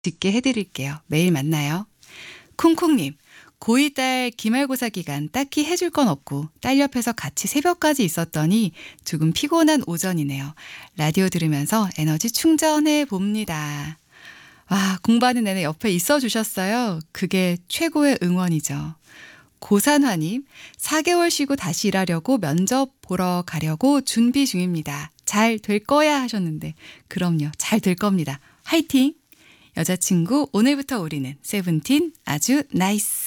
짓게 해드릴게요. 매일 만나요. 콩콩님, 고2 딸 기말고사 기간 딱히 해줄 건 없고 딸 옆에서 같이 새벽까지 있었더니 조금 피곤한 오전이네요. 라디오 들으면서 에너지 충전해 봅니다. 와, 공부하는 내내 옆에 있어 주셨어요. 그게 최고의 응원이죠. 고산화님, 4개월 쉬고 다시 일하려고 면접 보러 가려고 준비 중입니다. 잘 될 거야 하셨는데, 그럼요. 잘 될 겁니다. 화이팅! 여자친구, 오늘부터 우리는 세븐틴 아주 나이스.